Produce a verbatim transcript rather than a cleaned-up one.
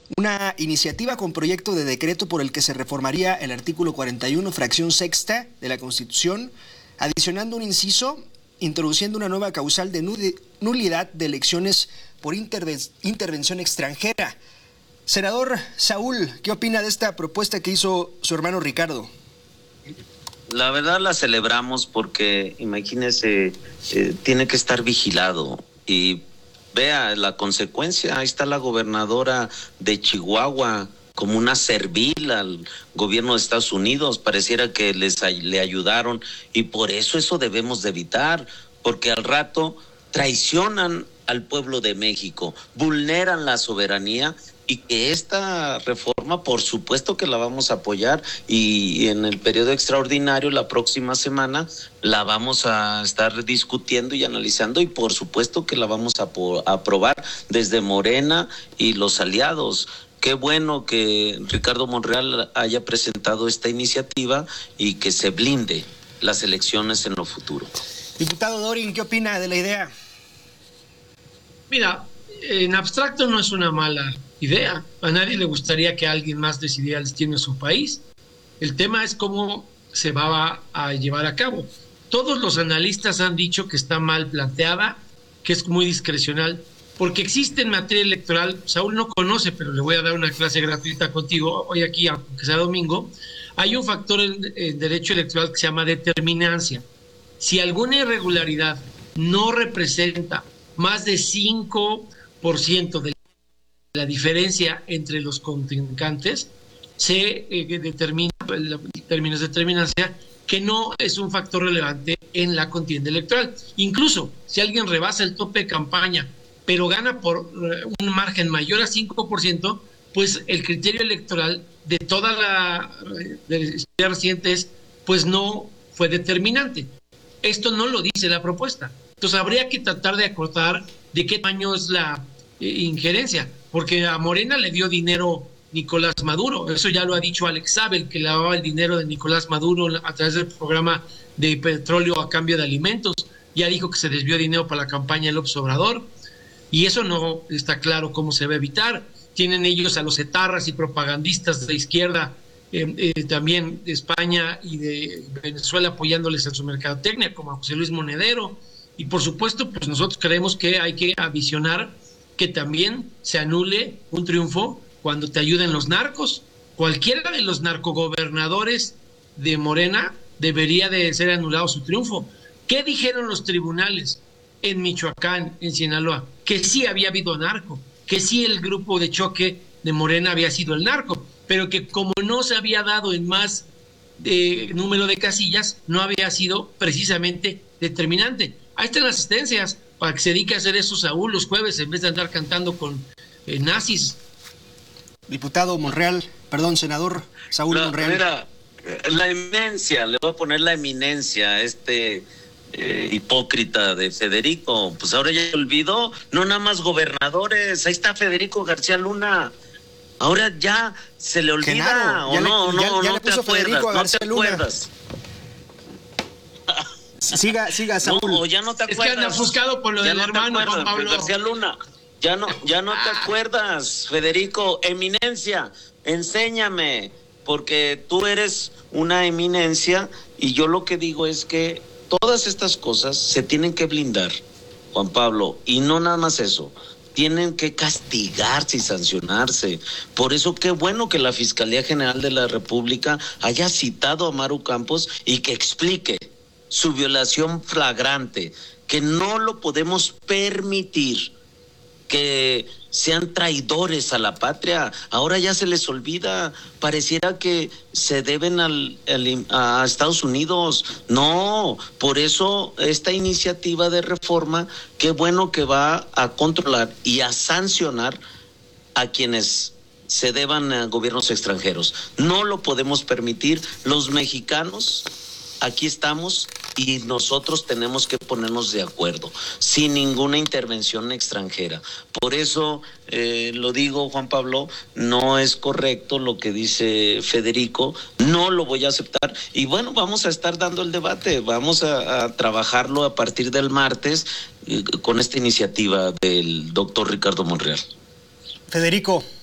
una iniciativa con proyecto de decreto por el que se reformaría el artículo cuarenta y uno, fracción sexta de la Constitución, adicionando un inciso, introduciendo una nueva causal de nulidad de elecciones por interven intervención extranjera. Senador Saúl, ¿qué opina de esta propuesta que hizo su hermano Ricardo? La verdad la celebramos porque, imagínese, eh, tiene que estar vigilado y vea la consecuencia. Ahí está la gobernadora de Chihuahua como una servil al gobierno de Estados Unidos. Pareciera que les le ayudaron y por eso eso debemos de evitar, porque al rato traicionan al pueblo de México, vulneran la soberanía. Y que esta reforma, por supuesto que la vamos a apoyar, y en el periodo extraordinario la próxima semana la vamos a estar discutiendo y analizando, y por supuesto que la vamos a, a aprobar desde Morena y los aliados. Qué bueno que Ricardo Monreal haya presentado esta iniciativa y que se blinde las elecciones en lo futuro. Diputado Dorin, ¿qué opina de la idea? Mira, en abstracto no es una mala idea. A nadie le gustaría que alguien más decidiera el destino de su país. El tema es cómo se va a llevar a cabo. Todos los analistas han dicho que está mal planteada, que es muy discrecional, porque existe en materia electoral, Saúl no conoce, pero le voy a dar una clase gratuita contigo hoy aquí, aunque sea domingo. Hay un factor en, en derecho electoral que se llama determinancia. Si alguna irregularidad no representa más de cinco por ciento de la diferencia entre los contrincantes, se eh, determina, en términos de determinancia, que no es un factor relevante en la contienda electoral. Incluso si alguien rebasa el tope de campaña, pero gana por uh, un margen mayor a cinco por ciento, pues el criterio electoral de toda la de la historia reciente es, pues no fue determinante. Esto no lo dice la propuesta. Entonces habría que tratar de acotar de qué tamaño es la eh, injerencia, porque a Morena le dio dinero Nicolás Maduro. Eso ya lo ha dicho Alex Abel, que lavaba el dinero de Nicolás Maduro a través del programa de petróleo a cambio de alimentos. Ya dijo que se desvió dinero para la campaña de López Obrador, y eso no está claro cómo se va a evitar. Tienen ellos a los etarras y propagandistas de izquierda, eh, eh, también de España y de Venezuela, apoyándoles en su mercadotecnia, como a José Luis Monedero. Y por supuesto, pues nosotros creemos que hay que avisionar que también se anule un triunfo cuando te ayuden los narcos. Cualquiera de los narcogobernadores de Morena debería de ser anulado su triunfo. ¿Qué dijeron los tribunales en Michoacán, en Sinaloa? Que sí había habido narco, que sí el grupo de choque de Morena había sido el narco, pero que como no se había dado en más de número de casillas, no había sido precisamente determinante. Ahí están las asistencias para que se dedique a hacer eso Saúl los jueves en vez de andar cantando con eh, nazis. Diputado Monreal, perdón, senador Saúl la, Monreal. Mira, la eminencia, le voy a poner la eminencia a este eh, hipócrita de Federico, pues ahora ya se olvidó, no nada más gobernadores, ahí está Federico García Luna. Ahora ya se le olvida, Genaro, o ya no, le, ya, no, ya no le te puso acuerdas, Federico a no García te Luna. acuerdas. Siga, siga, Saúl. No, ya no te acuerdas. Es que anda ofuscado por lo ya del no hermano Juan Pablo García Luna. Ya no, ya no te acuerdas, Federico. Eminencia, enséñame, porque tú eres una eminencia y yo lo que digo es que todas estas cosas se tienen que blindar, Juan Pablo, y no nada más eso. Tienen que castigarse y sancionarse. Por eso qué bueno que la Fiscalía General de la República haya citado a Maru Campos y que explique su violación flagrante, que no lo podemos permitir, que sean traidores a la patria. Ahora ya se les olvida, pareciera que se deben al, al, a Estados Unidos. No, por eso esta iniciativa de reforma, qué bueno que va a controlar y a sancionar a quienes se deban a gobiernos extranjeros. No lo podemos permitir. Los mexicanos aquí estamos y nosotros tenemos que ponernos de acuerdo, sin ninguna intervención extranjera. Por eso eh, lo digo, Juan Pablo, no es correcto lo que dice Federico, no lo voy a aceptar. Y bueno, vamos a estar dando el debate, vamos a, a trabajarlo a partir del martes eh, con esta iniciativa del doctor Ricardo Monreal. Federico,